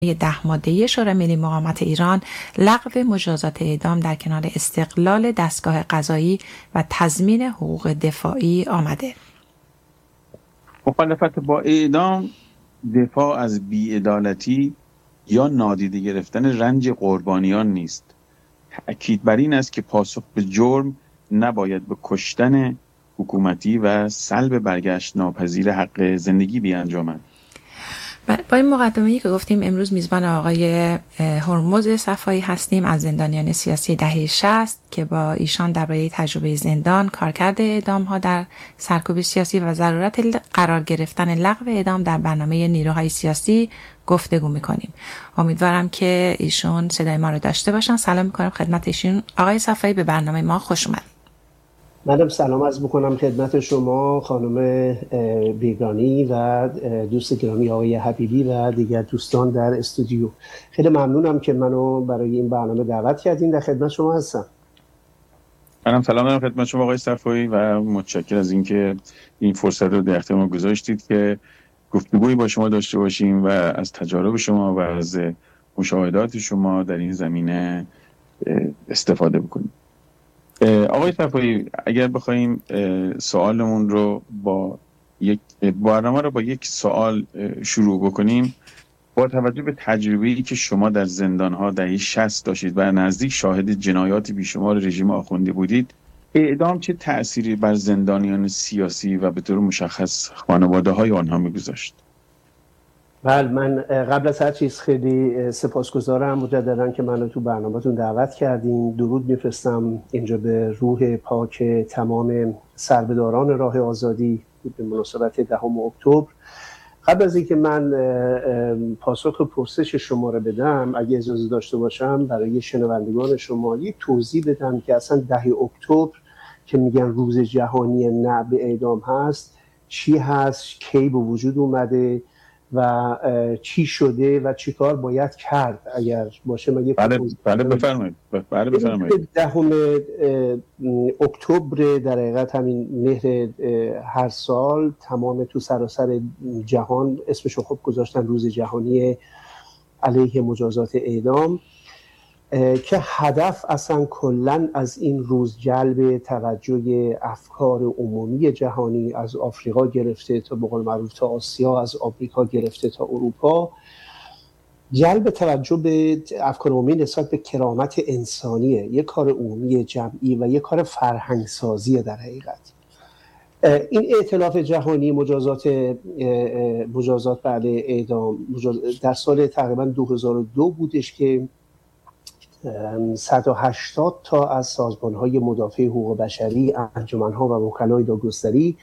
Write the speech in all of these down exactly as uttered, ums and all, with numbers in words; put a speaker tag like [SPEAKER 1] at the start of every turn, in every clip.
[SPEAKER 1] ده ماده‌ای شورای ملی مقاومت ایران لغو مجازات اعدام در کنار استقلال دستگاه قضایی و تضمین حقوق دفاعی آمده.
[SPEAKER 2] مخالفت با اعدام دفاع از بی‌عدالتی یا نادیده گرفتن رنج قربانیان نیست. تأکید بر این است که پاسخ به جرم نباید به کشتن حکومتی و سلب برگشت ناپذیر حق زندگی بیانجامد.
[SPEAKER 1] با این مقدمه‌ای که گفتیم امروز میزبان آقای هرمز صفایی هستیم از زندانیان سیاسی دهه شصت که با ایشان درباره تجربه زندان، کارکرد اعدام‌ها در سرکوب سیاسی و ضرورت قرار گرفتن لغو اعدام در برنامه نیروهای سیاسی گفتگو می‌کنیم. امیدوارم که ایشون صدای ما رو داشته باشن. سلام می‌کنم خدمت ایشون. آقای صفایی به برنامه ما خوش اومدید.
[SPEAKER 3] منم سلام عرض بکنم خدمت شما خانم بیگانی و دوست گرامی آقای حبیبی و دیگر دوستان در استودیو. خیلی ممنونم که منو برای این برنامه دعوت کردین. در خدمت شما هستم.
[SPEAKER 2] منم سلام دارم خدمت شما آقای صفایی و متشکرم از اینکه این فرصت رو در اختیار ما گذاشتید که گفتگویی با شما داشته باشیم و از تجارب شما و از مشاهدات شما در این زمینه استفاده بکنیم. آقای صفایی اگر بخوایم سوالمون رو با یک برنامه رو با یک سوال شروع بکنیم، با توجه به تجربه‌ای که شما در زندان‌ها دهه شصت داشتید و نزدیک شاهد جنایات بیشمار رژیم آخوندی بودید، اعدام چه تأثیری بر زندانیان سیاسی و به طور مشخص خانواده‌های آنها می‌گذاشت؟
[SPEAKER 3] بله، من قبل از هر چیز خیلی سپاسگزارم مجدداً که منو تو برنامه‌تون دعوت کردین. درود میفرستم اینجا به روح پاک تمام سربداران راه آزادی به مناسبت دهم اکتبر. قبل از اینکه من پاسخ پرسش شما رو بدم، اگه اجازه داشته باشم برای شنوندگان شما یک توضیح بدم که اصلا ده اکتبر که میگن روز جهانی نه به اعدام هست چی هست، کی به وجود اومده و چی شده و چی کار باید کرد اگر باشه. من
[SPEAKER 2] بله بله بفرمایید. بله بفرمایید.
[SPEAKER 3] دهم اکتبر در حقیقت همین مهر هر سال تمام تو سراسر جهان اسمشو خوب گذاشتن روز جهانی علیه مجازات اعدام، که هدف اصلا کلن از این روز جلب توجه افکار عمومی جهانی از آفریقا گرفته تا به قول معروف تا آسیا، از آمریکا گرفته تا اروپا، جلب توجه به افکار عمومی نسبت به کرامت انسانیه، یک کار عمومی جمعی و یک کار فرهنگسازیه در حقیقت. این ائتلاف جهانی مجازات مجازات بعد اعدام در سال تقریبا دو هزار و دو بودش که صد و هشتاد تا از سازمان‌های مدافع حقوق بشری، انجمن‌ها و وکلای دادگستری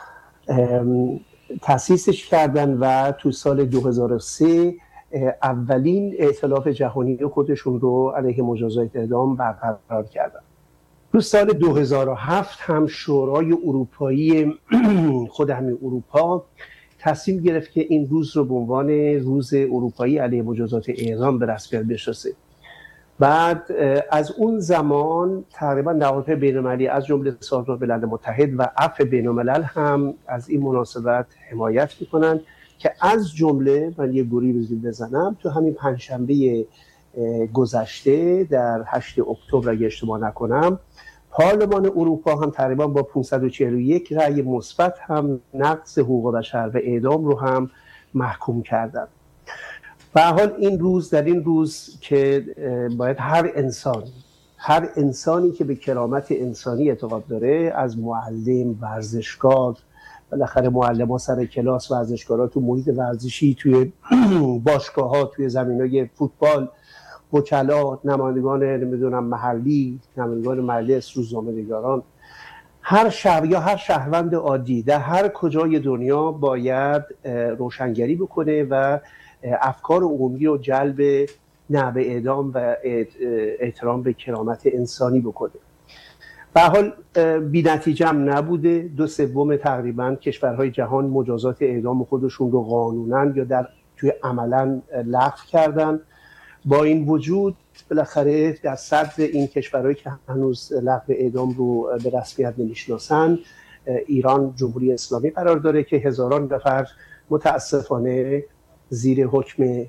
[SPEAKER 3] تأسیسش کردن و تو سال دو هزار و سه اولین ائتلاف جهانی خودشون رو علیه مجازات اعدام برقرار کردن. تو سال دو هزار و هفت هم شورای اروپایی خود همین اروپا تصمیم گرفت که این روز رو به عنوان روز اروپایی علیه مجازات اعدام به رسمیت بشناسه. بعد از اون زمان تقریبا نهادهای بین‌المللی از جمله سازمان ملل متحد و عفو بین‌الملل هم از این مناسبت حمایت میکنن که از جمله من یه گریزی بزنم تو همین پنجشنبه گذشته در هشت اکتبر اگه اشتباه نکنم پارلمان اروپا هم تقریبا با پانصد و چهل و یک رأی مثبت هم نقض حقوق بشر و اعدام رو هم محکوم کردن. به هر حال این روز در این روز که باید هر انسان هر انسانی که به کرامت انسانی اعتقاد داره، از معلم، ورزشکار، بالاخره معلم‌ها سر کلاس، ورزشکارا تو محیط ورزشی، توی باشگاه‌ها، توی زمینای فوتبال، وکلا، نمایندگان نمیدونم محلی، نمایندگان مجلس، روزنامه‌نگاران، هر شهر یا هر شهروند عادی در هر کجای دنیا باید روشنگری بکنه و افکار عمومی رو جلب نه به اعدام و احترام به کرامت انسانی بکنه. به هر حال بی نتیجه هم نبوده. دو سوم تقریبا کشورهای جهان مجازات اعدام خودشون رو قانونا یا در توی عملا لغو کردن. با این وجود بالاخره در صدر این کشورهایی که هنوز لغو اعدام رو به رسمیت نمیشناسن ایران جمهوری اسلامی قرار داره که هزاران نفر متاسفانه زیر حکم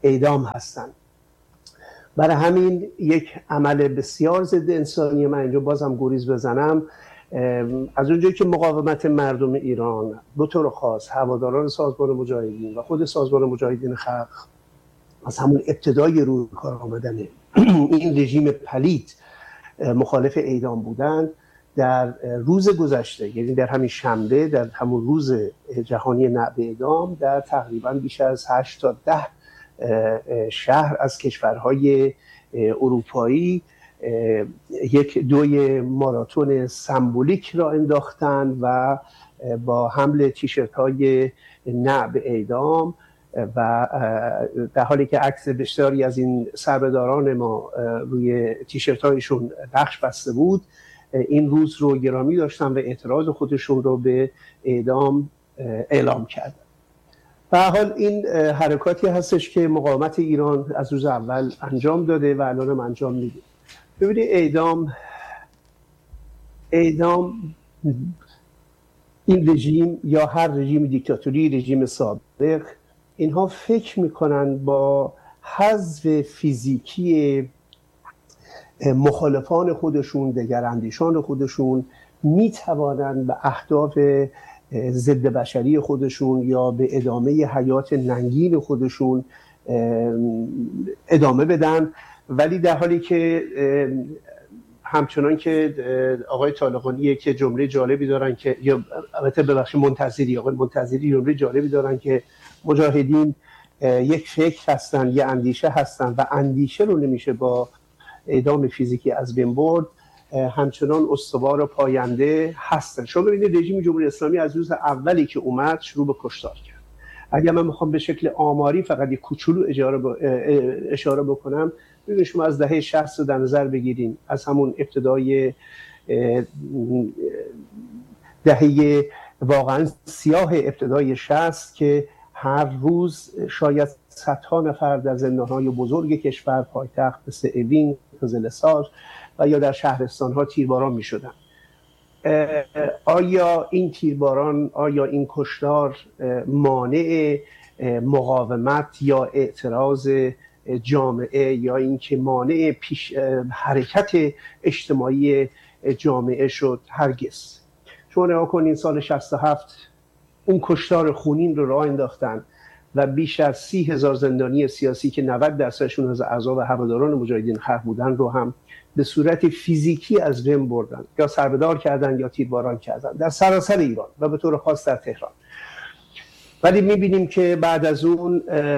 [SPEAKER 3] اعدام هستند. برای همین یک عمل بسیار ضد انسانی، من اینجا بازم گریز بزنم، از اونجایی که مقاومت مردم ایران به طور خاص هواداران سازمان مجاهدین و خود سازمان مجاهدین خلق از همون ابتدای روی کار آمدن این رژیم پلید مخالف اعدام بودند، در روز گذشته، یعنی در همین شنبه، در همون روز جهانی نعب اعدام، در تقریبا بیش از هشت تا ده شهر از کشورهای اروپایی یک دوی ماراتون سمبولیک را انداختند و با حمل تیشرت های نعب اعدام و در حالی که عکس بسیاری از این سربداران ما روی تیشرت هایشون نقش بسته بود، این روز رو گرامی داشتن و اعتراض خودشون رو به اعدام اعلام کردن. به هر حال این حرکاتی هستش که مقاومت ایران از روز اول انجام داده و الان هم انجام میده. ببینید اعدام اعدام این رژیم یا هر رژیم دیکتاتوری، رژیم سابق، اینها فکر میکنن با حذف فیزیکی مخالفان خودشون، دگراندیشان خودشون، میتوانند به اهداف ضد بشری خودشون یا به ادامه حیات ننگین خودشون ادامه بدن. ولی در حالی که همچنان که آقای طالقانی که جمله جالبی دارن که، یا البته ببخشید منتظری آقای منتظری جمله جالبی دارن که مجاهدین یک فکر هستن، یک اندیشه هستن و اندیشه رو نمیشه با اعدام فیزیکی از بین برد، همچنان استوار و پاینده هستن. شما ببینید رژیم جمهوری اسلامی از روز اولی که اومد شروع به کشتار کرد. اگر من میخوام به شکل آماری فقط یک کوچولو اشاره بکنم، ببینید شما از دهه شصت رو در نظر بگیرین، از همون ابتدای دهه واقعا سیاه ابتدای شصت که هر روز شاید صدها نفر در زندان‌های بزرگ کشور، پایتخت مثل اوین، قزل‌سار و یا در شهرستان‌ها تیرباران می‌شدن. آیا این تیرباران، آیا این کشتار مانع مقاومت یا اعتراض جامعه یا اینکه مانع پیش حرکت اجتماعی جامعه شد؟ هرگز. شما نگاه کنین سال شصت و هفت اون کشتار خونین رو راه انداختن و بیش از سی هزار زندانی سیاسی که نود درصدشون از اعضا و هواداران مجاهدین خلق بودن رو هم به صورت فیزیکی از بین بردن، یا سربدار کردن یا تیرباران کردن در سراسر ایران و به طور خاص در تهران. ولی میبینیم که بعد از اون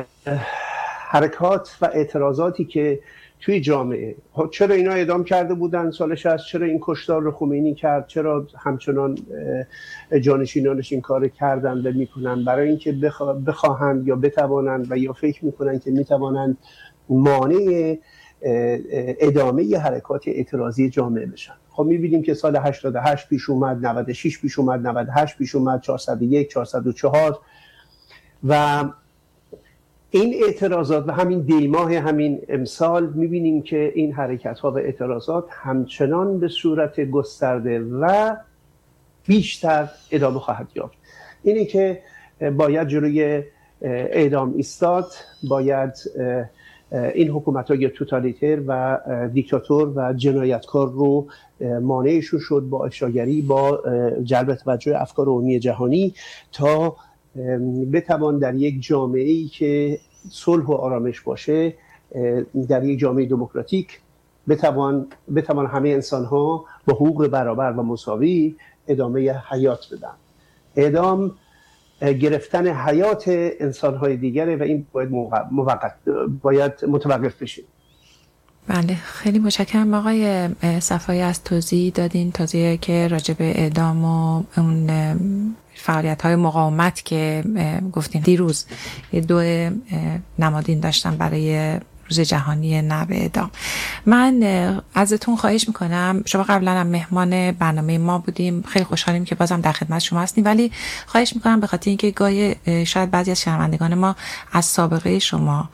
[SPEAKER 3] حرکات و اعتراضاتی که توی جامعه، چرا اینا اعدام کرده بودن سال شصت، چرا این کشتار رو خمینی کرد، چرا همچنان جانشینانش این کار کردن و میکنن؟ برای اینکه بخواهند یا بتوانند و یا فکر میکنن که میتوانند مانع ادامه حرکات اعتراضی جامعه بشن. خب میبینیم که سال هشتاد و هشت پیش اومد، نود و شش پیش اومد، نود و هشت پیش اومد، چهارصد و یک، چهارصد و چهار و این اعتراضات و همین دیماه همین امسال میبینیم که این حرکت ها و اعتراضات همچنان به صورت گسترده و بیشتر ادامه خواهد یافت. اینه که باید جلوی اعدام ایستاد، باید این حکومت های توتالیتر و دیکتاتور و جنایتکار رو مانعشون شد با افشاگری، با جلب توجه افکار عمومی جهانی، تا بتوان در یک جامعه‌ای که صلح و آرامش باشه، در یک جامعه دموکراتیک بتوان بتوان همه انسان‌ها با حقوق برابر و مساوی ادامه حیات بدن. اعدام گرفتن حیات انسان‌های دیگره و این باید موقت باید متوقف بشه.
[SPEAKER 1] بله، خیلی متشکرم آقای صفایی از توضیح دادین، توضیحی که راجع به اعدام و اون فعالیت‌های مقاومت که گفتین دیروز یه دو نمادین داشتن برای روز جهانی نعب اعدام. من ازتون خواهش میکنم، شما قبلا هم مهمان برنامه ما بودیم، خیلی خوشحالیم که بازم در خدمت شما هستیم، ولی خواهش میکنم به خاطر اینکه گاهی شاید بعضی از شنوندگان ما از سابقه شما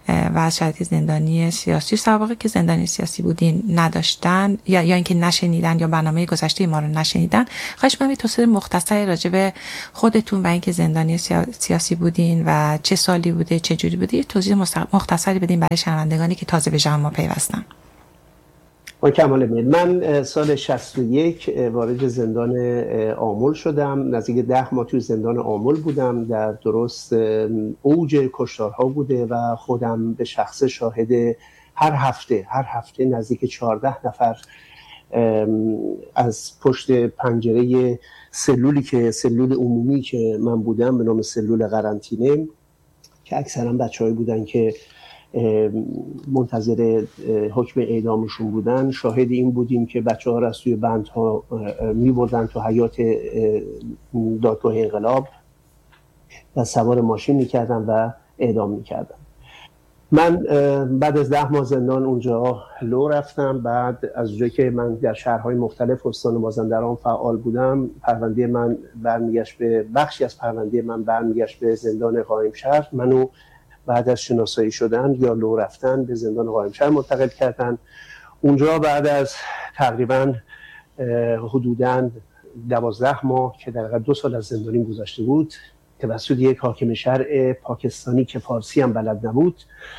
[SPEAKER 1] و از شرایط زندانی سیاسی سابقه که زندانی سیاسی بودین نداشتن یا یا اینکه نشنیدن یا برنامه گذشته ما رو نشنیدن، خواهش می‌کنم توضیح مختصری راجع به خودتون و اینکه زندانی سیاسی بودین و چه سالی بوده، چه جوری بوده، توضیح مختصری بدین برای شنوندگانی که تازه به جمع ما پیوستن.
[SPEAKER 3] با کمال میل. من سال شصت و یک وارد زندان آمل شدم. نزدیک ده ماه توی زندان آمل بودم، در درست اوج کشتارها بوده و خودم به شخص شاهد هر هفته هر هفته نزدیک چهارده نفر از پشت پنجره سلولی که سلول عمومی که من بودم به نام سلول قرنطینه که اکثرا بچه‌هایی بودن که منتظر حکم اعدامشون بودن، شاهد این بودیم که بچه ها را از توی بندها می بردن تو حیات دادگاه انقلاب و سوار ماشین می کردن و اعدام می کردن. من بعد از ده ماه زندان اونجا لو رفتم. بعد از اونجایی که من در شهرهای مختلف استان مازندران فعال بودم، پرونده من برمیگشت به بخشی از پرونده من برمیگشت به زندان قائمشهر. منو بعد از شناسایی شدن یا لو رفتن به زندان قائمشهر منتقل کردن. اونجا بعد از تقریبا حدوداً دوازده ماه که در حقیقت دو سال از زندانیم گذشته بود، توسط یک حاکم شرع پاکستانی که فارسی هم بلد نبود،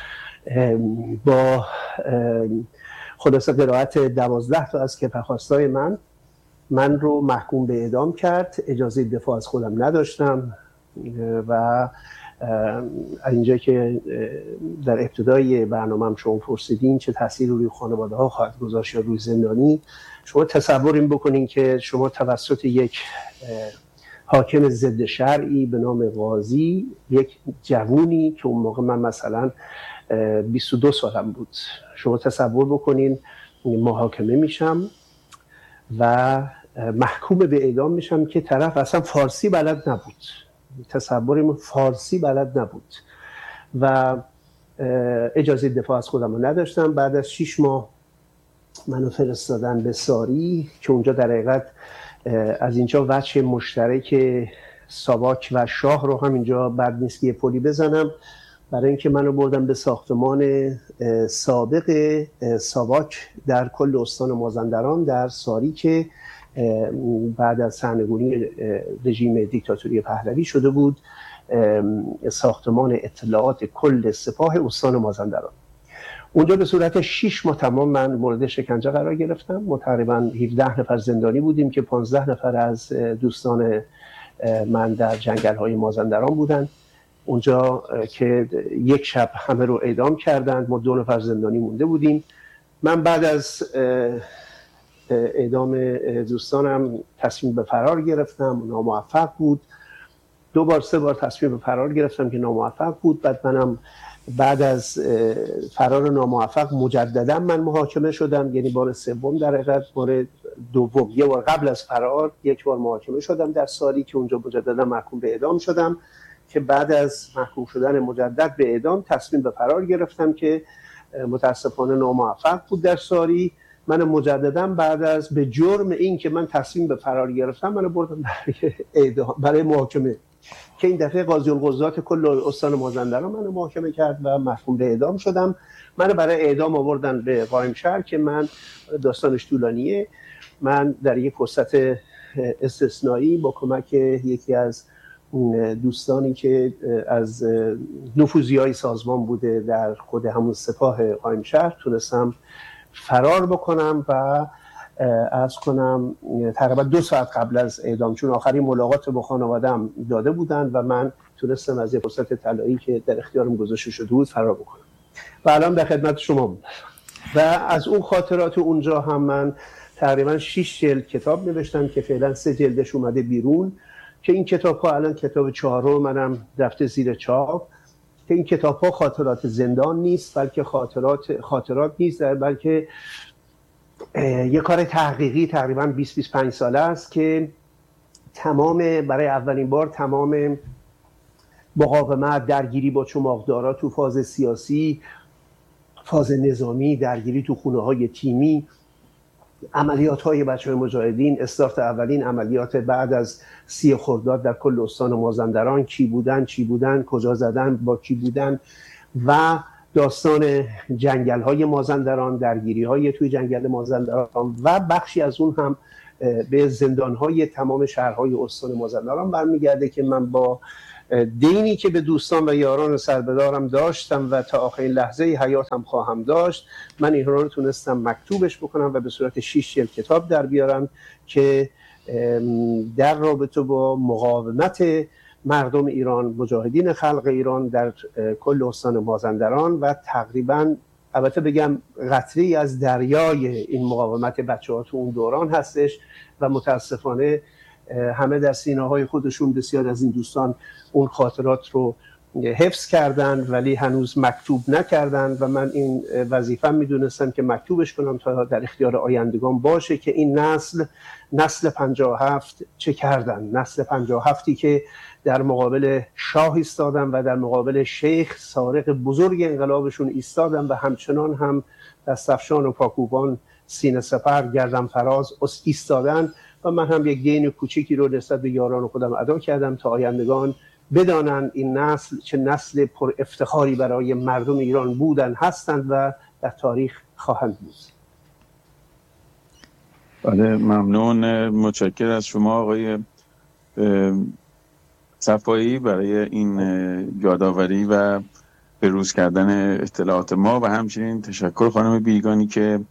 [SPEAKER 3] با خلاصه قرائت دوازده تا از کفرخواستای من من رو محکوم به اعدام کرد. اجازه دفاع از خودم نداشتم و اینجا که در ابتدای برنامه‌ام شما پرسیدین چه تأثیری روی خانواده ها خواهد گذاشت یا روی زندانی، شما تصور این بکنین که شما توسط یک حاکم ضد شرعی به نام قاضی، یک جوونی که اون موقع من مثلا بیست و دو سالم بود، شما تصور بکنین محاکمه میشم و محکوم به اعدام میشم که طرف اصلا فارسی بلد نبود. تصوریم فارسی بلد نبود و اجازه دفاع از خودم رو نداشتم. بعد از شش ماه منو فرستادن به ساری که اونجا در حقیقت از اینجا وجه مشترک ساواک و شاه رو هم اینجا بد نیست یه پلی بزنم، برای اینکه منو بردم به ساختمان سابق ساواک در کل استان مازندران در ساری که بعد از سرنگونی رژیم دیکتاتوری پهلوی شده بود ساختمان اطلاعات کل سپاه استان مازندران. اونجا به صورت شش ماه تمام من مورد شکنجه قرار گرفتم. ما تقریبا هفده نفر زندانی بودیم که پانزده نفر از دوستان من در جنگل‌های مازندران بودن. اونجا که یک شب همه رو اعدام کردند، ما دو نفر زندانی مونده بودیم. من بعد از اعدام دوستانم تصمیم به فرار گرفتم، ناموفق بود. دو بار سه بار تصمیم به فرار گرفتم که ناموفق بود. بعد منم بعد از فرار ناموفق مجددا من محاکمه شدم، یعنی بار سوم در حقیقت بار دوم، یه بار قبل از فرار یک بار محاکمه شدم در ساری که اونجا مجددا محکوم به اعدام شدم که بعد از محکوم شدن مجدد به اعدام تصمیم به فرار گرفتم که متاسفانه ناموفق بود در ساری. من مجددا بعد از به جرم این که من تصمیم به فرار گرفتم منو بردن برای اعدام برای محاکمه که این دفعه قاضی القضات کل استان مازندران منو محاکمه کرد و محکوم به اعدام شدم. منو برای اعدام آوردن به قائمشهر که من داستانش طولانیه. من در یک فرصت استثنایی با کمک یکی از دوستانی که از نفوذیای سازمان بوده در خود همون سپاه قائمشهر تونستم فرار بکنم و عرض کنم تقریبا دو ساعت قبل از اعدام، چون آخرین ملاقات با خانواده‌ام داده بودن و من تونستم از یه فرصت طلایی که در اختیارم گذاشته شده بود فرار بکنم و الان در خدمت شما بود. و از اون خاطرات اونجا هم من تقریبا شش جلد کتاب نوشتم که فعلا سه جلدش اومده بیرون که این کتاب‌ها الان کتاب چهارم منم رفته زیر چاپ که این کتاب‌ها خاطرات زندان نیست بلکه خاطرات خاطرات نیست بلکه یه کار تحقیقی تقریبا بیست بیست و پنج ساله است که تمام برای اولین بار تمام مقاومت، درگیری با چماقدارا تو فاز سیاسی، فاز نظامی، درگیری تو خونه‌های تیمی، عملیات‌های بچه‌های مجاهدین، استارت اولین عملیات بعد از سی خرداد در کل استان مازندران، کی بودن چی بودن کجا زدن با کی بودن و داستان جنگل های مازندران، درگیری های توی جنگل مازندران و بخشی از اون هم به زندان های تمام شهرهای استان مازندران برمیگرده که من با دینی که به دوستان و یاران سربدارم داشتم و تا آخرین لحظه حیاتم خواهم داشت، من این رو تونستم مکتوبش بکنم و به صورت شیش جلد کتاب در بیارم که در رابطه با مقاومت مردم ایران، مجاهدین خلق ایران در کل استان مازندران و تقریبا البته بگم قطره‌ای از دریای این مقاومت بچه‌ها تو اون دوران هستش و متاسفانه همه در سینه‌های خودشون بسیار از این دوستان اون خاطرات رو حفظ کردن ولی هنوز مکتوب نکردن و من این وظیفه میدونستم که مکتوبش کنم تا در اختیار آیندگان باشه که این نسل نسل پنجاه و هفت چه کردن، نسل پنجاه و هفتی که در مقابل شاه ایستادن و در مقابل شیخ سارق بزرگ انقلابشون ایستادن و همچنان هم دستفشان و پاکوبان سینه سپر گردن فراز ایستادن و من هم یک دین کوچیکی رو نسبت به یاران خودم ادا کردم تا آیندگان بدانند این نسل چه نسل پر افتخاری برای مردم ایران بودن هستند و در تاریخ خواهند بود.
[SPEAKER 2] بله ممنون، متشکرم از شما آقای صفایی برای این یادآوری و بروز کردن اطلاعات ما و همچنین تشکر خانم بیگانی که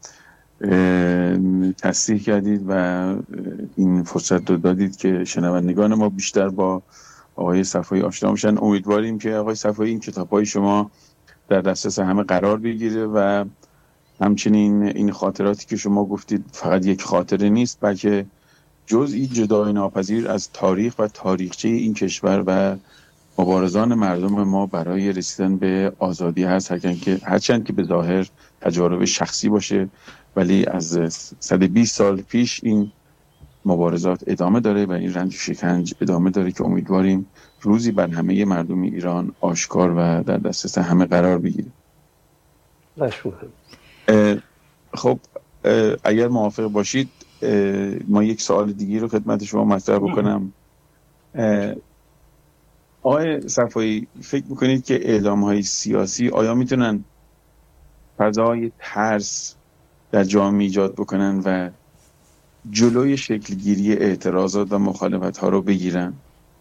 [SPEAKER 2] تصدیح کردید و این فرصت رو دادید که شنوندگان ما بیشتر با آقای صفایی آشنا بشن. امیدواریم که آقای صفایی این کتاب‌های شما در دسترس همه قرار بگیره و همچنین این خاطراتی که شما گفتید فقط یک خاطره نیست بلکه جزئی جدای ناپذیر از تاریخ و تاریخچه این کشور و مبارزان مردم ما برای رسیدن به آزادی هست، هرچند که هرچند که به ظاهر تجارب شخصی باشه ولی از صد و بیست سال پیش این مبارزات ادامه داره و این رنج و شکنج ادامه داره که امیدواریم روزی بر همه مردم ایران آشکار و در دسترس همه قرار بگیره. خب اگر موافق باشید ما یک سوال دیگه رو خدمت شما مطرح بکنم. آقای صفایی فکر میکنید که اعدام‌های سیاسی آیا میتونن فضای ترس در جامعه ایجاد بکنن و جلوی شکلگیری اعتراضات و مخالفت‌ها رو بگیرن؟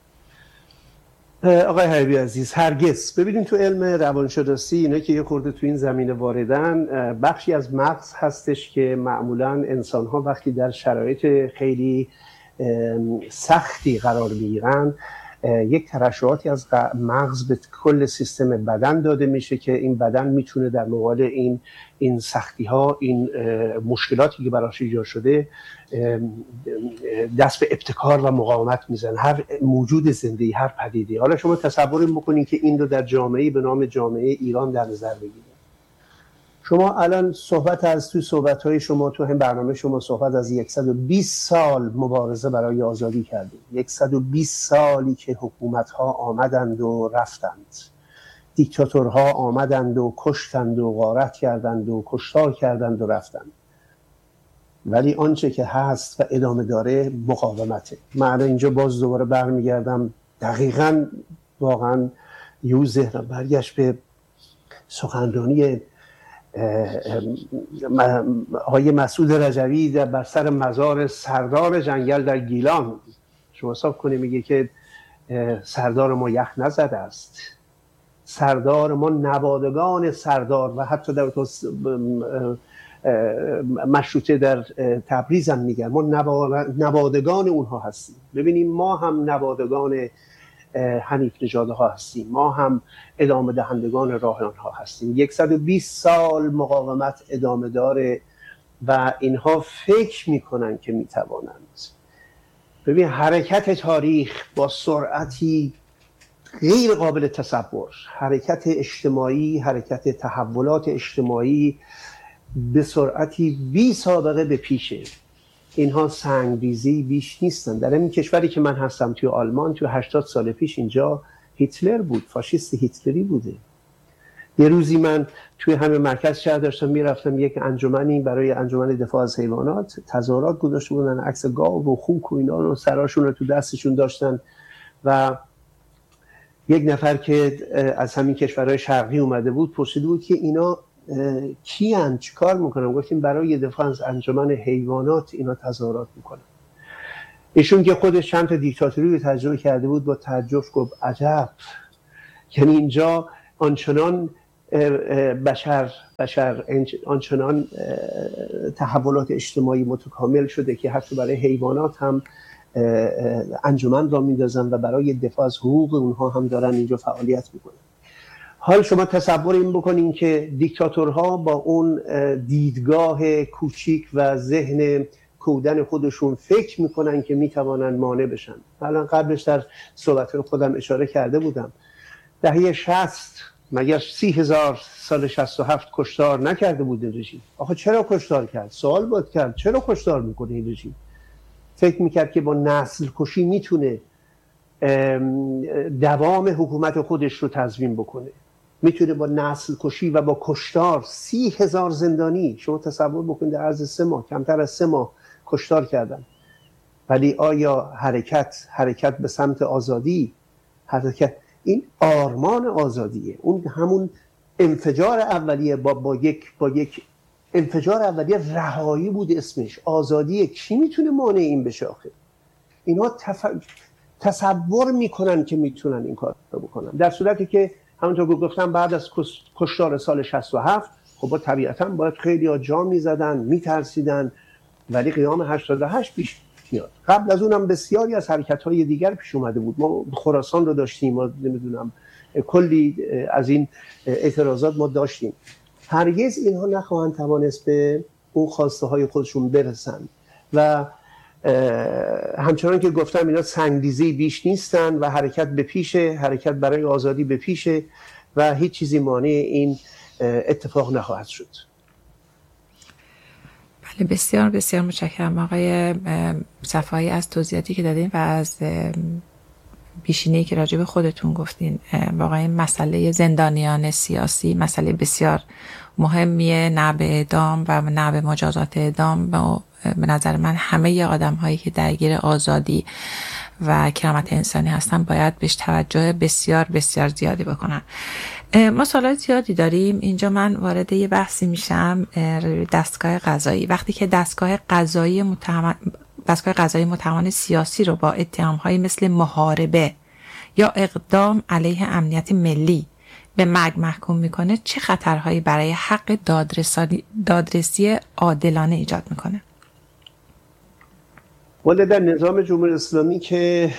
[SPEAKER 3] آقای حبیبی عزیز هرگز. ببینید تو علم روانشناسی اینا که یه خورده تو این زمینه واردن، بخشی از مغز هستش که معمولاً انسان‌ها وقتی در شرایط خیلی سختی قرار میگیرن یک ترشحاتی از مغز به کل سیستم بدن داده میشه که این بدن میتونه در مقابل این این سختی ها، این مشکلاتی که براش ایجاد شده دست به ابتکار و مقاومت میزنه. هر موجود زنده‌ای، هر پدیده. حالا شما تصور میکنید که این رو در جامعه‌ای به نام جامعه ایران در نظر بگیرید. شما الان صحبت از تو صحبت‌های شما تو هم برنامه شما صحبت از صد و بیست سال مبارزه برای آزادی کردید. صد و بیست سالی که حکومت‌ها آمدند و رفتند. دیکتاتورها آمدند و کشتند و غارت کردند و کشتار کردند و رفتند. ولی آنچه که هست و ادامه داره مقاومته. من اینجا باز دوباره برمیگردم دقیقاً واقعاً یه ذهنم برگشت به سخنرانی آقای مسعود رجوی در بر سر مزار سردار جنگل در گیلان. شما حساب کنید میگه که سردار ما یخ نزده است، سردار ما نوادگان سردار و حتی در مشروطه در تبریز هم میگن ما نوادگان اونها هستیم. ببینیم ما هم نوادگان حنیف نژاد ها هستیم، ما هم ادامه دهندگان راه آنها هستیم. صد و بیست سال مقاومت ادامه داره و اینها فکر میکنن که میتوانند. ببین حرکت تاریخ با سرعتی غیر قابل تصور، حرکت اجتماعی، حرکت تحولات اجتماعی به سرعتی بی سابقه به پیشه. اینها سنگریزی بیش نیستن. در این کشوری که من هستم توی آلمان، توی هشتاد سال پیش اینجا هیتلر بود، فاشیست هیتلری بوده. یه روزی من توی همه مرکز شهر داشتم میرفتم یک انجمنی برای انجمن دفاع از حیوانات تظاهرات گذاشته بودن، عکس گاو و خوک و اینا رو سراشون رو تو دستشون داشتن و یک نفر که از همین کشورهای شرقی اومده بود پرسیده بود که اینا کی هن؟ چی کار میکنن؟ گفتیم برای دفاع از انجمن حیوانات اینا تظاهرات میکنن. ایشون که خودش چند تا دیکتاتوری رو تجربه کرده بود با تعجب گفت عجب، یعنی اینجا آنچنان بشر بشر آنچنان تحولات اجتماعی متکامل شده که حتی برای حیوانات هم انجمن را میندازن و برای دفاع از حقوق اونها هم دارن اینجا فعالیت میکنن. حال شما تصور این بکنین که دیکتاتورها با اون دیدگاه کوچیک و ذهن کودن خودشون فکر میکنن که میتوانن مانع بشن. الان قبلش در صحبت خودم اشاره کرده بودم دهه شصت مگر سی هزار سال شصت و هفت کشتار نکرده بود این رژیم؟ آخه چرا کشتار کرد؟ سوال بود کرد چرا کشتار میکنه این رژیم؟ فکر میکرد که با نسل کشی میتونه دوام حکومت خودش رو تضمین بکنه، میتونه با نسل کشی و با کشتار سی هزار زندانی، شما تصور بکنید در عرض سه ماه، کمتر از سه ماه کشتار کردن. ولی آیا حرکت حرکت به سمت آزادی، حرکت این آرمان آزادیه، اون همون انفجار اولیه با با یک با یک انفجار اولیه رهایی بود اسمش، آزادیه. کی میتونه مانع این بشه آخه؟ اینا تف... تصور میکنن که میتونن این کار رو بکنن، در صورتی که همونطور که گفتم بعد از کشتار سال شصت و هفت خب با طبیعتاً باید خیلی ها جا میزدن، میترسیدن، ولی قیام هشتاد و هشت پیش میاد. قبل از اونم بسیاری از حرکت‌های دیگر پیش اومده بود. ما خراسان رو داشتیم، ما نمیدونم کلی از این اعتراضات ما داشتیم. هرگز اینها نخواهند توانست به اون خواسته های خودشون برسن و همچنان که گفتم اینا سنگریزی بیش نیستن و حرکت به پیشه، حرکت برای آزادی به پیشه و هیچ چیزی مانع این اتفاق نخواهد شد.
[SPEAKER 1] بله، بسیار بسیار متشکرم آقای صفایی از توضیحاتی که دادین و از بیشینه‌ای که راجع به خودتون گفتین. واقعا مسئله زندانیان سیاسی مسئله بسیار مهمیه، نه به اعدام و نه به مجازات اعدام. به نظر من همه آدم هایی که درگیر آزادی و کرامت انسانی هستن باید بهش توجه بسیار بسیار زیادی بکنن. ما سوالات زیادی داریم اینجا. من وارد یه بحثی میشم، دستگاه قضایی. وقتی که دستگاه قضایی متهم دستگاه قضایی متهمان سیاسی رو با اتهام‌هایی مثل محاربه یا اقدام علیه امنیت ملی به مرگ محکوم میکنه، چه خطرهایی برای حق دادرسی دادرسی عادلانه ایجاد میکنه؟
[SPEAKER 3] ولی در نظام جمهوری اسلامی که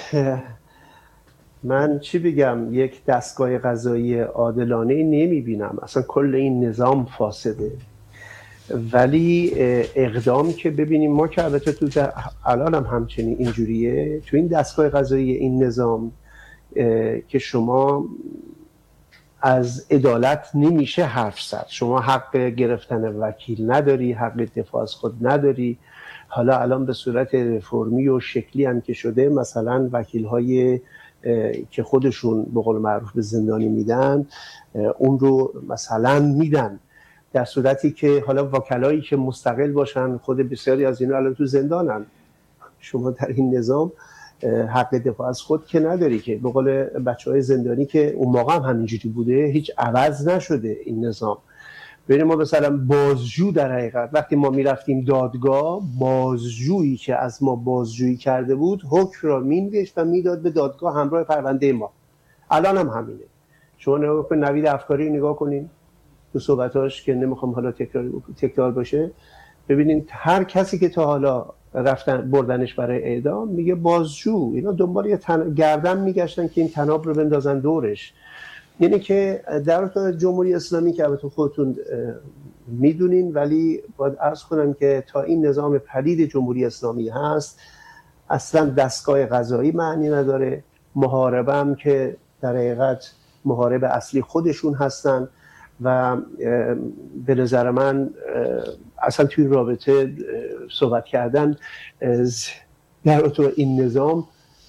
[SPEAKER 3] من چی بگم، یک دستگاه قضایی عادلانه نمیبینم، اصلا کل این نظام فاسده. ولی اقدام که ببینیم ما که البته تو الان هم همچنین اینجوریه، تو این دستگاه قضایی این نظام که شما از عدالت نمیشه حرف زد، شما حق گرفتن وکیل نداری، حق دفاع از خود نداری. حالا الان به صورت رفرمی و شکلی هم که شده، مثلا وکیل های که خودشون به قول معروف به زندانی میدن اون رو مثلا میدن، در صورتی که حالا وکلایی که مستقل باشن خود بسیاری از اینا الان تو زندانن. شما در این نظام حق دفاع از خود که نداری، که به قول بچهای زندانی که اون موقع هم همینجوری بوده، هیچ عوض نشده این نظام. ببین ما مثلا بازجو در حقیقت وقتی ما میرفتیم دادگاه، بازجویی که از ما بازجویی کرده بود حکم را مینوشت و میداد به دادگاه همراه پرونده ما. الان هم همینه. شما نگاه کن نوید افکاری نگاه کنین تو صحبتاش که نمیخوام حالا تکرار تکرار باشه، ببینید هر کسی که تا حالا رفتن بردنش برای اعدام میگه بازجو. اینا دنبال یه تن... گردن میگشتن که این تناب رو بندازن دورش. یعنی که در جمهوری اسلامی که البته خودتون میدونین، ولی باید عرض کنم که تا این نظام پلید جمهوری اسلامی هست اصلا دستگاه قضایی معنی نداره. محاربه هم که در حقیقت محارب اصلی خودشون هستن و به نظر من اصلا توی رابطه صحبت کردن در تو این نظام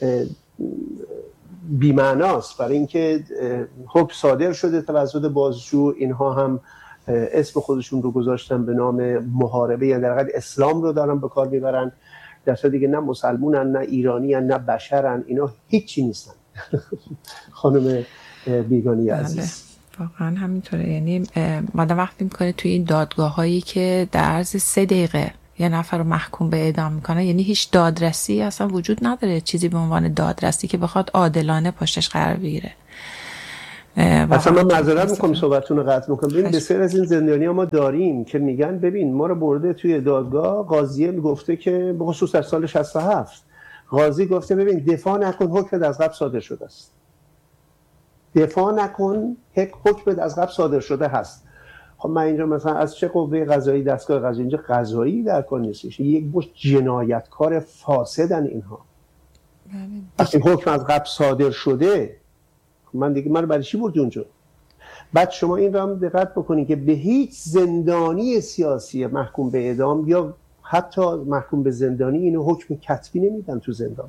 [SPEAKER 3] بی‌معناست، برای اینکه حکم صادر شده توسط بازجو، اینها هم اسم خودشون رو گذاشتن به نام محاربه، یعنی در حقیقت اسلام رو دارن به کار میبرن، در صورتی که نه مسلمونن، نه ایرانیان، نه بشرن، اینا هیچی نیستن. خانم بیگانی عزیز.
[SPEAKER 1] واقعا همینطوره. یعنی مادام وقتی میکنه توی این دادگاه هایی که در عرض سه دقیقه یه نفر رو محکوم به اعدام میکنه، یعنی هیچ دادرسی اصلا وجود نداره، چیزی به عنوان دادرسی که بخواد عادلانه پشتش قرار بگیره.
[SPEAKER 3] اصلا من معذرت میکنم صحبتتون رو قطع میکنم. ببین بسیار از این زندانی‌ها ما داریم که میگن ببین ما رو برده توی دادگاه، قاضیه میگفته که به خصوص در سال شصت و هفت قاضی گفته ببین دفاع نکن، حکم از قبل صادر شده است. دفاع نکن، حکم از قبل صادر شده هست. خب من اینجا مثلا از چه قوه قضایی، دستگاه قضایی، اینجا قضایی در کار نیستش، یک مش جنایتکار فاسدن اینها. وقتی حکم از قبل صادر شده من دیگه من برای چی بردی اونجا؟ بعد شما این رو هم دقت بکنید که به هیچ زندانی سیاسی محکوم به اعدام یا حتی محکوم به زندانی اینو حکم کتبی نمیدن تو زندان.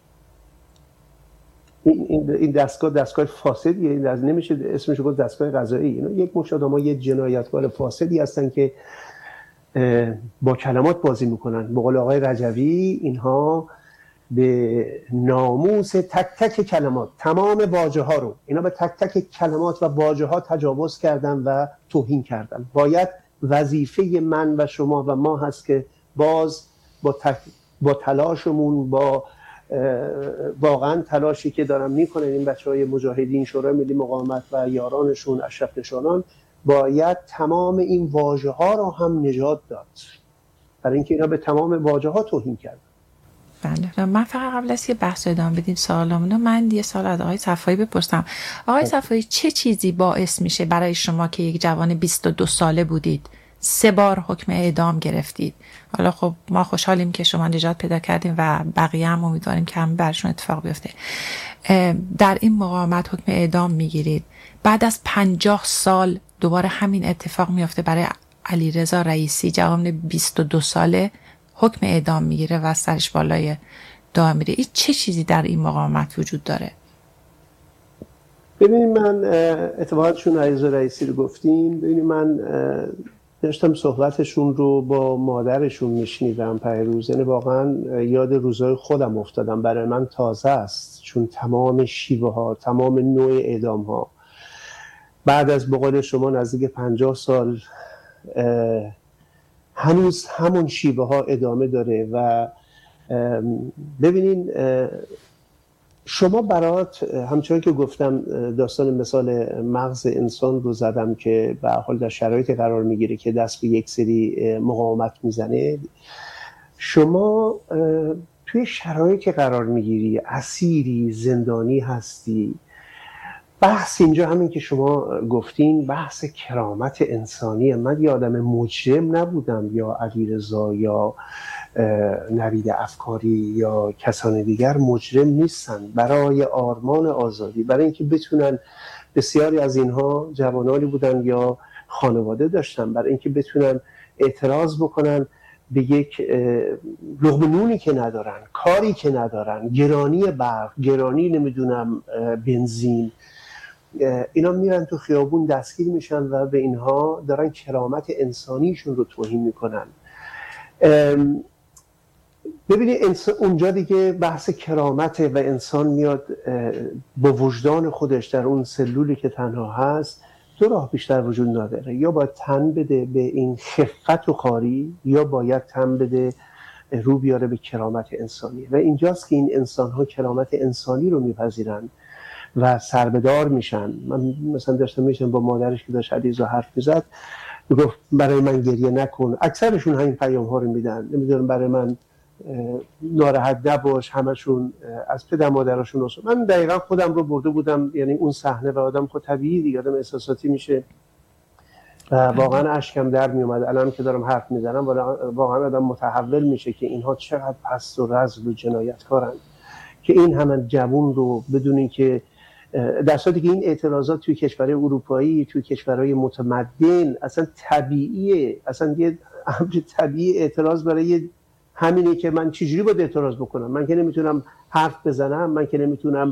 [SPEAKER 3] این این دستگاه دستگاه فاسدیه، این از نمیشه اسمش رو دستگاه قضایی. اینا یک مش آدم‌ها یه جنایتکار فاسدی هستن که با کلمات بازی میکنن. به قول آقای رجوی اینها به ناموس تک تک کلمات، تمام واژه ها رو اینا به تک تک کلمات و واژه ها تجاوز کردن و توهین کردن. باید وظیفه من و شما و ما هست که باز با تک با تلاشمون، با واقعا تلاشی که دارن میکنن این بچهای مجاهدین، شورای ملی مقاومت و یارانشون، اشرف نشانان، باید تمام این واژه ها رو هم نجات داد، برای اینکه اینا به تمام واژه ها توهین کردن.
[SPEAKER 1] بله. من فقط قبل از که بحث ادامه بدیم سوالامونو، من یه سوال از آقای صفایی بپرسم. آقای صفایی چه چیزی باعث میشه برای شما که یک جوان بیست و دو ساله بودید سه بار حکم اعدام گرفتید؟ حالا خب ما خوشحالیم که شما نجات پیدا کردیم و بقیه هم امیدواریم که هم برشون اتفاق بیفته. در این مقاومت حکم اعدام میگیرید، بعد از پنجاه سال دوباره همین اتفاق میفته برای علیرضا رئیسی، جوان بیست و دو ساله، حکم اعدام میگیره و سرش بالای دار میره. این چه چیزی در این مقاومت وجود داره؟
[SPEAKER 3] ببینید من اتفاقا چون علیرضا رئیسی رو گفتیم، ببینید من داشتم صحبتشون رو با مادرشون میشنیدم پیروز، یعنی واقعا یاد روزای خودم افتادم. برای من تازه است، چون تمام شیوه ها، تمام نوع اعدام ها بعد از بقول شما نزدیک پنجاه سال هنوز همون شیوه ها ادامه داره. و ببینین شما برات همچنان که گفتم داستان مثال مغز انسان رو زدم که به حال در شرایط قرار میگیره که دست به یک سری مقاومت میزنه. شما توی شرایط قرار میگیری، اسیری، زندانی هستی. بحث اینجا همین که شما گفتین بحث کرامت انسانیه. من یه آدم مجرم نبودم، یا علیرضا یا نوید افکاری یا کسان دیگر مجرم نیستن. برای آرمان آزادی، برای اینکه بتونن، بسیاری از اینها جوانانی بودن یا خانواده داشتن، برای اینکه بتونن اعتراض بکنن به یک لقمه نونی که ندارن، کاری که ندارن، گرانی برق، گرانی نمیدونم بنزین، اینا میرن تو خیابون دستگیر میشن و به اینها دارن کرامت انسانیشون رو توهین میکنن. ببینید اونجا دیگه بحث کرامت و انسان میاد با وجدان خودش در اون سلولی که تنها هست. دو راه بیشتر وجود نداره، یا باید تن بده به این خفت و خاری، یا باید تن بده رو بیاره به کرامت انسانی. و اینجاست که این انسان ها کرامت انسانی رو میپذیرن و سربدار میشن. من مثلا داشتم میشم با مادرش که داشت علیرضا حرف میزد، میگفت برای من گریه نکن. اکثرشون همین پیام ها رو میدن، نمیدونم برای من ناراحت نباش. همشون از پدر مادرشون اصلا. من دقیقا خودم رو برده بودم، یعنی اون صحنه و آدم خود طبیعی دیگه آدم احساساتی میشه و واقعا اشکم در میومد. الان که دارم حرف میزنم واقعا آدم متحول میشه که اینها چقدر پست و رذل و جنایتکارن که این همه جوون رو بدون اینکه، در صورتی که این اعتراضات توی کشورهای اروپایی، توی کشورهای متمدن اصلا طبیعیه، اصلا یه امر طبیعی اعتراض برای همینه که من چجوری باید اعتراض بکنم؟ من که نمیتونم حرف بزنم، من که نمیتونم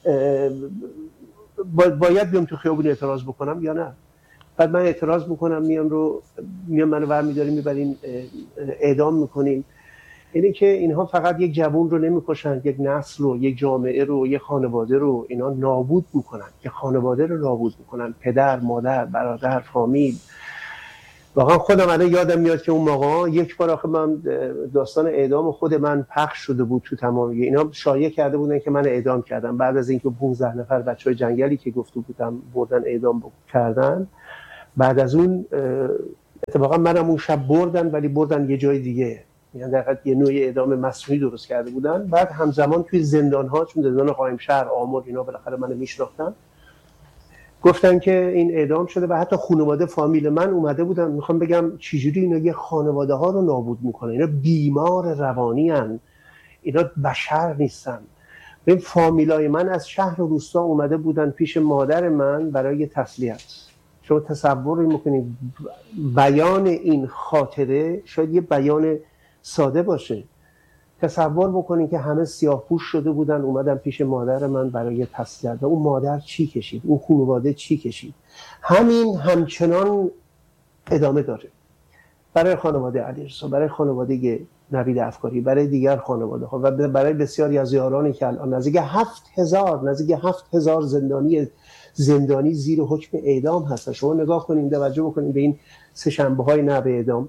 [SPEAKER 3] باید بیام تو خیابون اعتراض بکنم یا نه؟ بعد من اعتراض بکنم، میام رو میام منو برمی‌داریم میبریم اعدام میکنیم. اینه که اینها فقط یک جوان رو نمیکشن، یک نسل رو، یک جامعه رو، یک خانواده رو اینا نابود میکنن، یک خانواده رو نابود میکنن، پدر، مادر، برادر، فامیل. واقعا خودم الان یادم میاد که اون موقع یک بار آخه من داستان اعدام خود من پخش شده بود تو تمام اینا، شایعه کرده بودن که من اعدام کردم بعد از اینکه پانزده نفر بچهای جنگلی که گفته بودم بردن اعدام کردن. بعد از اون اتفاقا منم اون شب بردن، ولی بردن یه جای دیگه، یعنی در حقیقت یه نوع اعدام مصنوعی درست کرده بودن. بعد همزمان توی زندان ها، چون زندان قائمشهر، آمل اینا بالاخره منو میشناختن، گفتن که این اعدام شده و حتی خانواده فامیل من اومده بودن. میخوام بگم چجوری اینا یه خانواده ها رو نابود میکنن. اینا بیمار روانی هن. اینا بشر نیستن. این فامیلای من از شهر و روستا اومده بودن پیش مادر من برای تسلیت. شما تصور میکنید بیان این خاطره شاید یه بیان ساده باشه، تصور بکنید که همه سیاه‌پوش شده بودن اومدن پیش مادر من برای تسلیت. اون مادر چی کشید؟ اون خانواده چی کشید؟ همین همچنان ادامه داره برای خانواده علیرضا، برای خانواده نوید افکاری، برای دیگر خانواده ها و برای بسیاری از یارانی که الان نزدیک هفت هزار نزدیک هفت هزار زندانی زندانی زیر حکم اعدام هستن. شما نگاه کنید، توجه بکنید به این سه شنبه های نه به اعدام.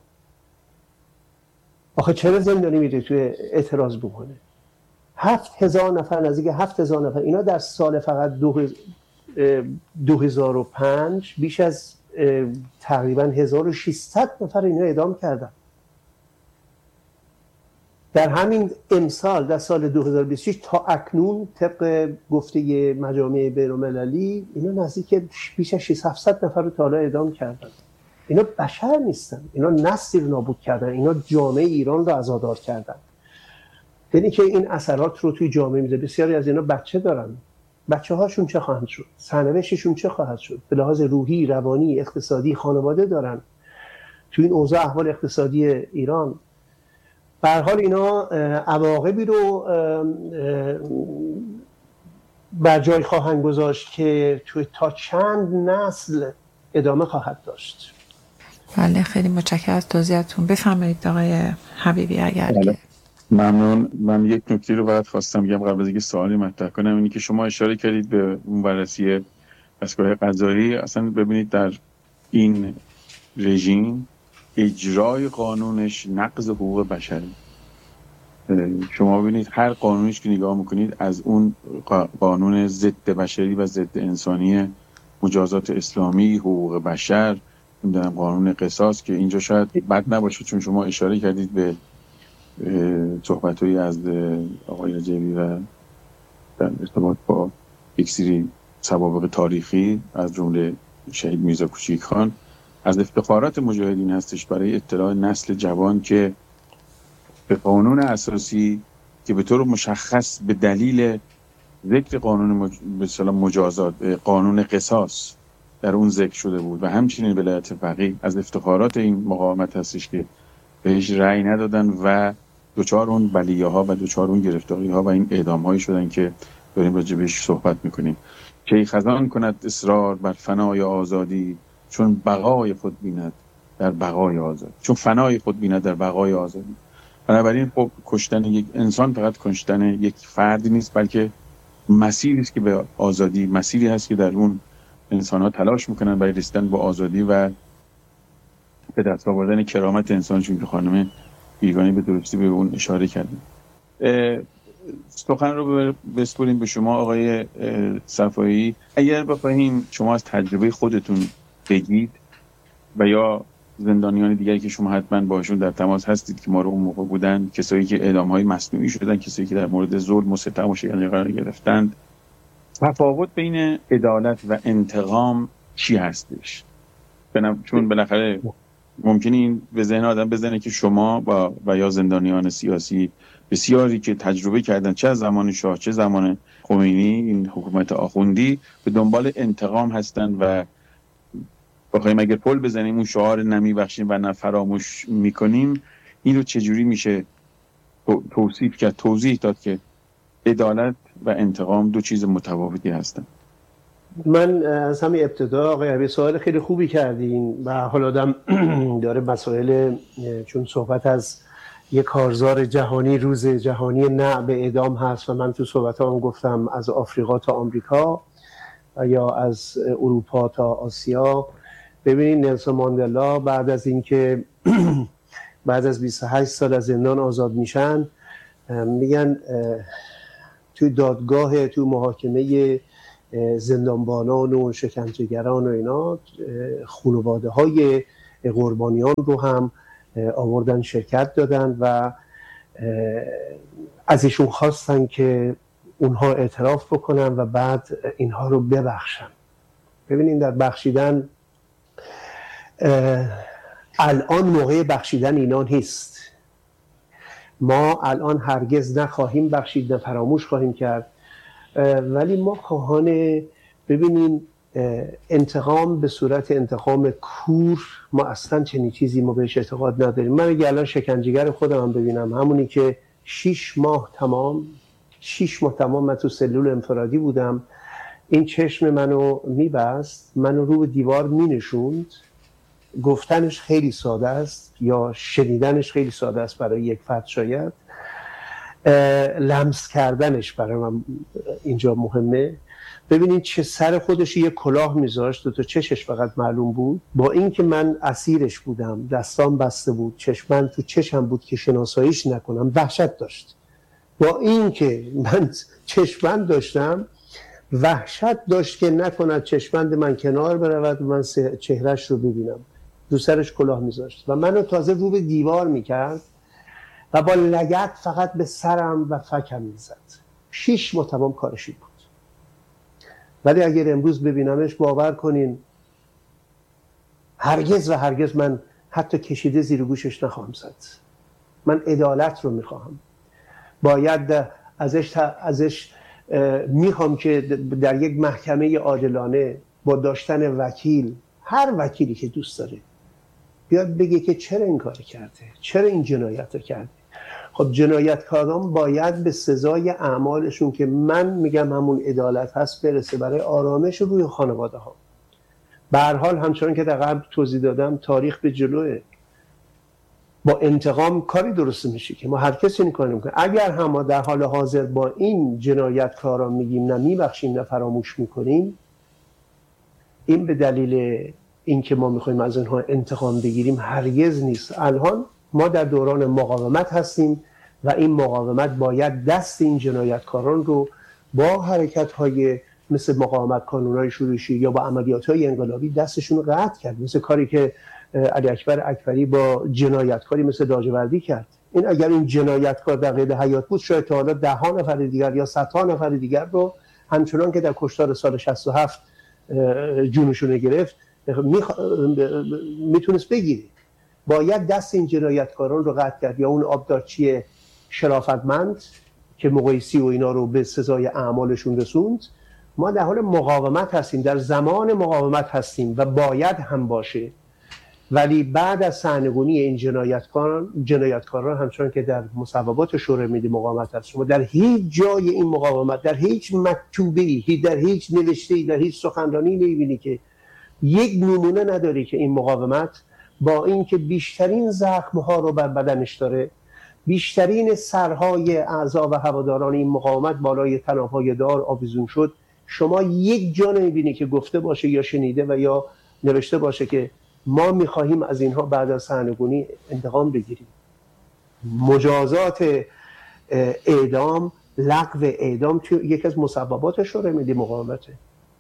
[SPEAKER 3] آخه چرا زندانی میره توی اعتراض بکنه؟ هفت هزار نفر، نزدیک هفت هزار نفر. اینا در سال فقط دو هزار و پنج بیش از تقریبا هزار و ششصد نفر اینا اعدام کردن. در همین امسال در سال دو هزار و بیست و شش تا اکنون طبق گفته مجامع بین‌المللی اینا نزدیک بیش از ششصد هفتصد نفر رو تا حالا اعدام کردن. اینا بشر نیستن، اینا نسلی رو نابود کردن، اینا جامعه ایران رو عزادار کردن. یعنی که این اثرات رو توی جامعه میذاره. بسیاری از اینا بچه دارن، بچه هاشون چه خواهند شد؟ سرنوشتشون چه خواهد شد؟ به لحاظ روحی، روانی، اقتصادی خانواده دارن. توی این اوضاع احوال اقتصادی ایران به هر حال اینا عواقبی رو بر جای خواهند گذاشت که توی تا چند نسل ادامه خواهد داشت.
[SPEAKER 1] بله، خیلی متشکرم از توضیحاتون. بفرمایید آقای حبیبی. اگر
[SPEAKER 2] بله. ممنون. من یک نکته رو باید خواستم بگم قبل از اینکه سوالی مطرح کنم، اینی که شما اشاره کردید به اون بررسی دستگاه قضایی. اصلا ببینید در این رژیم اجرای قانونش نقض حقوق بشری. شما ببینید هر قانونیش که نگاه میکنید از اون قانون ضد بشری و ضد انسانی، مجازات اسلامی، حقوق بشر، نمیدونم قانون قصاص، که اینجا شاید بد نباشه چون شما اشاره کردید به صحبت‌هایی از آقای رجبی و در ارتباط با یک سری سوابق تاریخی از جمله شهید میرزا کوچیک خان. از افتخارات مجاهدین هستش برای اطلاع نسل جوان که به قانون اساسی که به طور مشخص به دلیل ذکر قانون مج... به اصطلاح مجازات، قانون قصاص در اون ذکر شده بود و همچنین ولایت فقیه، از افتخارات این مقاومت هستش که بهش رأی ندادن و دوچار اون بلیه ها و دوچار اون گرفتاری ها و این اعدام هایی شدن که داریم راجع بهش صحبت میکنیم. که خزان کند اصرار بر فنای آزادی، چون بقای خود بیند در بقای آزادی، چون فنای خود بیند در بقای آزادی. بنابراین خب کشتن یک انسان فقط کشتن یک فرد نیست، بلکه مسیری است که به آزادی، مسیری هست که در اون انسان ها تلاش میکنن برای رسیدن به آزادی و به دست آوردن کرامت انسانشون، که خانم بیگانی به درستی به اون اشاره کردن. سخن رو بسپریم به شما آقای صفایی. اگر بخواهیم شما از تجربه خودتون بگید و یا زندانیان دیگری که شما حتما باشون در تماس هستید که ما رو اون موقع بودن، کسایی که اعدام‌های مصنوعی شدن، کسایی که در مورد ظلم و ستم و شکنجه قرار گرفتند، تفاوت بین عدالت و انتقام چی هستش؟ چون بالاخره ممکنه این به ذهن آدم بزنه که شما با و یا زندانیان سیاسی بسیاری که تجربه کردن چه از زمان شاه چه زمان خمینی، این حکومت آخوندی، به دنبال انتقام هستن و بخوایم اگر پل بزنیم اون شعار نمیبخشیم و نه فراموش میکنیم، این رو چجوری میشه توصیف کرد، توضیح داد که عدالت و انتقام دو چیز متفاوتی هستن؟
[SPEAKER 3] من از همین ابتدا آقای عبی سوال خیلی خوبی کردین و حالا آدم داره مسائل، چون صحبت از یک کارزار جهانی، روز جهانی نه به اعدام هست و من تو صحبتام گفتم از آفریقا تا آمریکا یا از اروپا تا آسیا. ببینید نلسون ماندلا بعد از اینکه بعد از بیست و هشت سال از زندان آزاد میشن، میگن تو دادگاه، تو محاکمه زندانبانان و شکنجهگران و اینا، خانواده های قربانیان رو هم آوردن شرکت دادن و از ایشون خواستن که اونها اعتراف بکنن و بعد اینها رو ببخشن. ببینید در بخشیدن الان موقع بخشیدن اینا نیست. ما الان هرگز نخواهیم بخشید، نه فراموش خواهیم کرد، ولی ما خواهان ببینین انتقام به صورت انتقام کور، ما اصلا چنین چیزی ما بهش اعتقاد نداریم. من اگه الان شکنجهگر خودم هم ببینم، همونی که شیش ماه تمام شیش ماه تمام من تو سلول انفرادی بودم، این چشم منو میبست، منو رو به دیوار مینشوند، گفتنش خیلی ساده است یا شنیدنش خیلی ساده است برای یک فرد، شاید لمس کردنش برای من اینجا مهمه. ببینید چه سر خودش یه کلاه میذاشت، تو چشش فقط معلوم بود، با اینکه من اسیرش بودم، دستام بسته بود، چشمم تو چشم بود که شناساییش نکنم، وحشت داشت. با اینکه من چشمند داشتم، وحشت داشت که نکند چشمند من کنار برود و من چهرش رو ببینم. دو سرش کلاه میذاشت و منو تازه رو به دیوار میکرد و با لگد فقط به سرم و فکم میزد. شیش ماه تمام کارشی بود. ولی اگر امروز ببینمش، باور کنین هرگز و هرگز من حتی کشیده زیر گوشش نخواهم زد. من عدالت رو میخواهم. باید ازش ازش میخوام که در یک محکمه عادلانه با داشتن وکیل، هر وکیلی که دوست داره بیاد بگه که چرا این کار کرده، چرا این جنایت رو کرده. خب جنایتکاران باید به سزای اعمالشون که من میگم همون عدالت هست برسه، برای آرامش روی خانواده ها. به هر حال همچنان که در قبل توضیح دادم، تاریخ به جلوه. با انتقام کاری درست میشه که ما هر کسی این کار نمیکنه. اگر هم ما در حال حاضر با این جنایتکاران میگیم نه میبخشیم نه فراموش میکنیم، این به دلیل اینکه ما میخوایم از اینها انتقام بگیریم هرگز نیست. الان ما در دوران مقاومت هستیم و این مقاومت باید دست این جنایتکاران رو با حرکت‌های مثل مقاومت کانون‌های شورشی یا با عملیات‌های انقلابی دستشون رو قطع کرد، مثل کاری که علی اکبر اکبری با جنایتکاری مثل لاجوردی کرد. این اگر این جنایتکار در قید حیات بود، شاید تا حالا ده ها نفر دیگر یا صد ها نفر دیگر رو همچنان که در کشتار سال شصت و هفت جونشون گرفت میتونست بگیره. باید دست این جنایتکاران رو قطع کرد، یا اون آبدارچی شرافتمند که مقایسی و اینا رو به سزای اعمالشون رسوند. ما در حال مقاومت هستیم، در زمان مقاومت هستیم و باید هم باشه. ولی بعد از سرنگونی این جنایتکاران جنایتکاران همچنان که در مصوبات شورای ملی مقاومت هست، شما در هیچ جای این مقاومت، در هیچ مکتوبه‌ای، در هیچ نوشته‌ای، در هیچ سخنرانی نمی‌بینی که یک نمونه نداری که این مقاومت با اینکه بیشترین زخم‌ها رو بر بدنش داره، بیشترین سرهای اعضا و هواداران این مقاومت بالای طناب‌های دار آویزون شد، شما یک جا نمی‌بینی که گفته باشه یا شنیده و یا نوشته باشه که ما می‌خواهیم از اینها بعد از سرنگونی انتقام بگیریم. مجازات اعدام، لغو اعدام تو یکی از مصوبات شورای ملی مقاومته.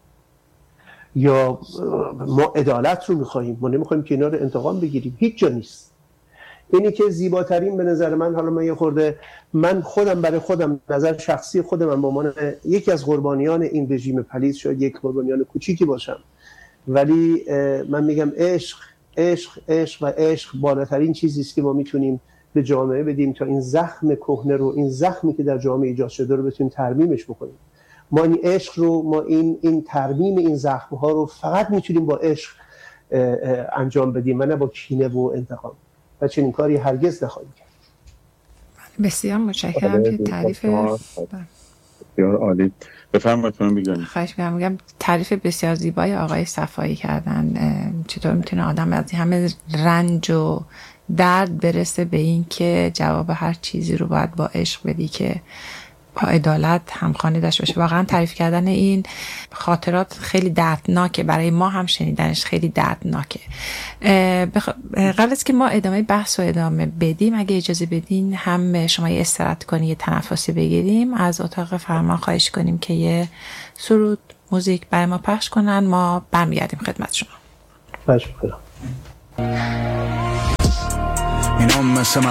[SPEAKER 3] یا ما عدالت رو می‌خواهیم، ما نمی‌خوایم که اینا رو انتقام بگیریم، هیچ جا نیست. اینی که زیباترین به نظر من، حالا من یه خورده من خودم برای خودم نظر شخصی خودم من به عنوان یکی از قربانیان این رژیم پلید شاید یک قربانیان کوچیکی باشم، ولی من میگم عشق عشق عشق و عشق بالاترین چیزی است که ما میتونیم به جامعه بدیم تا این زخم کهنه رو، این زخمی که در جامعه ایجاد شده رو بتونیم ترمیمش بکنیم. ما این عشق رو، ما این این ترمیم این زخم ها رو فقط میتونیم با عشق انجام بدیم و نه با کینه و انتقام، و چنین کاری هرگز نخواهیم کرد.
[SPEAKER 1] بسیار متشکرم که تعریف
[SPEAKER 2] بسیار عالی. بفرمایید. من میگم
[SPEAKER 1] خواهش می‌کنم. میگم تعریف بسیار زیبای آقای صفایی کردن. چطور میتونه آدم از همه رنج و درد برسه به این که جواب هر چیزی رو باید با عشق بدی که با عدالت همخوانی داشته باشه. واقعا تعریف کردن این خاطرات خیلی دردناکه، برای ما هم شنیدنش خیلی دردناکه. بخ... قبل از که ما ادامه بحث و ادامه بدیم، اگه اجازه بدین هم شما یه استراحت کنی، یه تنفسی بگیریم، از اتاق فرمان خواهش کنیم که یه سرود موزیک برای ما پخش کنن، ما برمیگردیم خدمت شما.
[SPEAKER 3] باشه.
[SPEAKER 4] Mi nome se